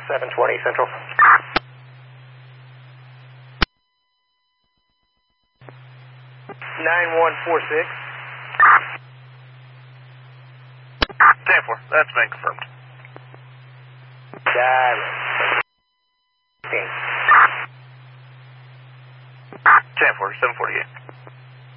720 Central. 9146. 10-4, that's been confirmed. Direct. 10-4, 748.